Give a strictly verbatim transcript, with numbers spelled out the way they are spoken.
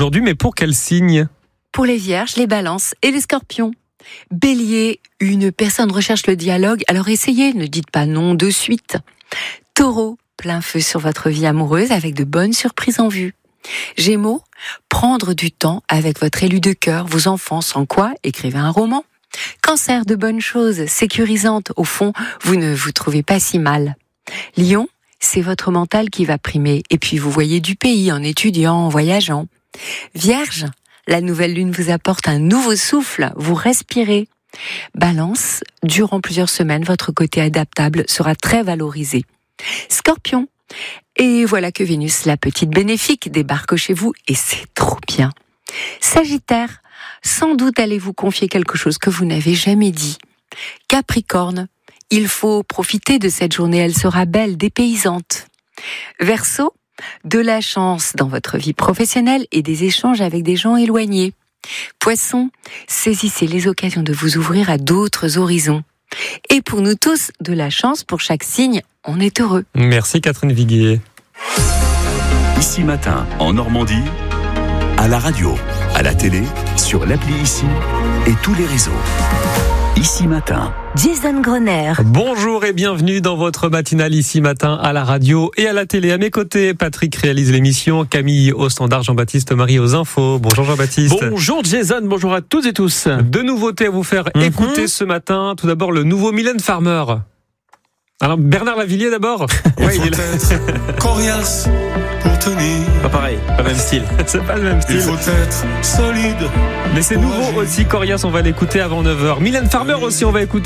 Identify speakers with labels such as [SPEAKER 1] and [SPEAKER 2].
[SPEAKER 1] aujourd'hui, mais pour quel signe ?
[SPEAKER 2] Pour les vierges, les balances et les scorpions. Bélier, une personne recherche le dialogue, alors essayez, ne dites pas non de suite. Taureau, plein feu sur votre vie amoureuse avec de bonnes surprises en vue. Gémeaux, prendre du temps avec votre élu de cœur, vos enfants, sans quoi écrivez un roman. Cancer, de bonnes choses, sécurisantes, au fond, vous ne vous trouvez pas si mal. Lion, c'est votre mental qui va primer, et puis vous voyez du pays en étudiant, en voyageant. Vierge, la nouvelle lune vous apporte un nouveau souffle, vous respirez. Balance, durant plusieurs semaines, votre côté adaptable sera très valorisé. Scorpion, et voilà que Vénus, la petite bénéfique, débarque chez vous, et c'est trop bien. Sagittaire, sans doute allez-vous confier quelque chose que vous n'avez jamais dit. Capricorne, il faut profiter de cette journée, elle sera belle, dépaysante. Verseau, de la chance dans votre vie professionnelle et des échanges avec des gens éloignés. Poisson, saisissez les occasions de vous ouvrir à d'autres horizons. Et pour nous tous, de la chance pour chaque signe, on est heureux.
[SPEAKER 1] Merci Catherine Viguier.
[SPEAKER 3] Ici Matin, en Normandie, à la radio, à la télé, sur l'appli Ici et tous les réseaux. Ici Matin.
[SPEAKER 2] Jason Grenier.
[SPEAKER 1] Bonjour et bienvenue dans votre matinale Ici Matin à la radio et à la télé. À mes côtés, Patrick réalise l'émission, Camille au standard, Jean-Baptiste Marie aux infos. Bonjour Jean-Baptiste.
[SPEAKER 4] Bonjour Jason, bonjour à toutes et tous.
[SPEAKER 1] Deux nouveautés à vous faire mm-hmm. écouter ce matin. Tout d'abord, le nouveau Mylène Farmer. Alors Bernard Lavilliers d'abord.
[SPEAKER 5] Ouais, il est là. Coriace pour tenir.
[SPEAKER 4] Pas pareil, pas le même style.
[SPEAKER 1] C'est pas le même style.
[SPEAKER 5] Il faut être solide.
[SPEAKER 1] Mais c'est nouveau aussi, Coriace, on va l'écouter avant neuf heures. Mylène Farmer aussi, on va écouter.